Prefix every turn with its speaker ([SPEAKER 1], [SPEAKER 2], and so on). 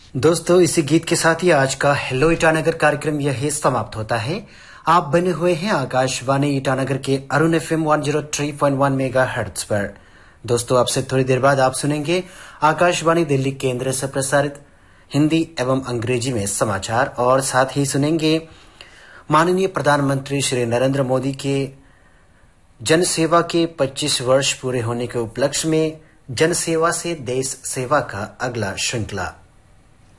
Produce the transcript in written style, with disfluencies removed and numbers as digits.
[SPEAKER 1] दोस्तों, इसी गीत के साथ ही आज का हेलो ईटानगर कार्यक्रम यही समाप्त होता है। आप बने हुए हैं आकाशवाणी ईटानगर के अरुण FM 103.1 मेगाहर्ट्ज पर। दोस्तों, आपसे थोड़ी देर बाद आप सुनेंगे आकाशवाणी दिल्ली केंद्र से प्रसारित हिंदी एवं अंग्रेजी में समाचार और साथ ही सुनेंगे माननीय प्रधानमंत्री श्री नरेंद्र मोदी के जनसेवा के 25 वर्ष पूरे होने के उपलक्ष्य में जनसेवा से देश सेवा का अगला श्रृंखला।